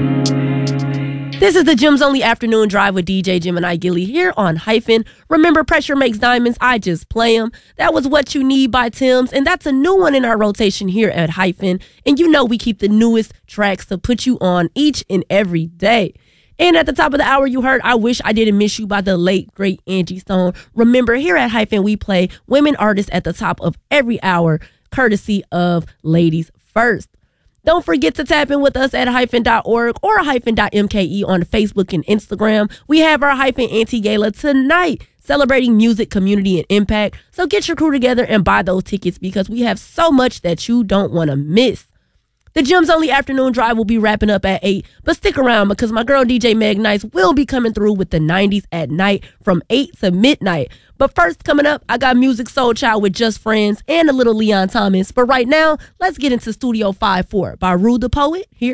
This is the Gems Only Afternoon Drive with DJ Gemini Gilly here on Hyphen. Remember, pressure makes diamonds. I just play them. That was What You Need by Tim's, and that's a new one in our rotation here at Hyphen. And you know we keep the newest tracks to put you on each and every day. And at the top of the hour, you heard I Wish I Didn't Miss You by the late, great Angie Stone. Remember, here at Hyphen, we play women artists at the top of every hour, courtesy of Ladies First. Don't forget to tap in with us at hyphen.org or hyphen.mke on Facebook and Instagram. We have our Hyphen Anti-Gala tonight, celebrating music, community, and impact. So get your crew together and buy those tickets because we have so much that you don't want to miss. The Gems Only Afternoon Drive will be wrapping up at 8, but stick around because my girl DJ Meg Nice will be coming through with the 90s at night from 8 to midnight. But first, coming up, I got Music Soul Child with Just Friends and a little Leon Thomas. But right now, let's get into Studio 5-4 by Rude the Poet here